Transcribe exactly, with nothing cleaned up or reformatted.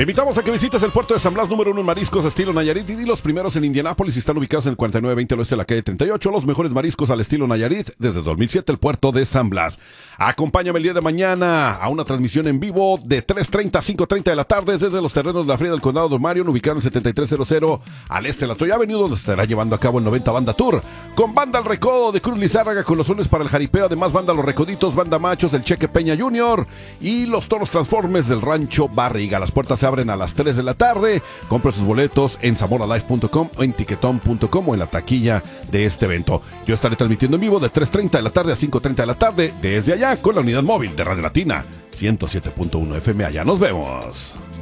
Te invitamos a que visites el puerto de San Blas, número uno en mariscos estilo Nayarit, y los primeros en Indianápolis están ubicados en el cuarenta y nueve veinte al oeste de la calle treinta y ocho. Los mejores mariscos al estilo Nayarit desde dos mil siete, el puerto de San Blas. Acompáñame el día de mañana a una transmisión en vivo de tres treinta a cinco treinta de la tarde desde los terrenos de la Feria del Condado de Marion, ubicado en setenta y tres cero cero al este de la Toya Avenue, donde se estará llevando a cabo el noventa Banda Tour, con Banda El Recodo de Cruz Lizárraga, con los soles para el jaripeo, además Banda Los Recoditos, Banda Machos, el Cheque Peña Junior y los Toros Transformes del Rancho Barriga. Las puertas se abren a las tres de la tarde. Compre sus boletos en zamora live punto com o en tiquetón punto com o en la taquilla de este evento. Yo estaré transmitiendo en vivo de tres treinta de la tarde a cinco treinta de la tarde desde allá con la unidad móvil de Radio Latina ciento siete punto uno F M. Allá nos vemos.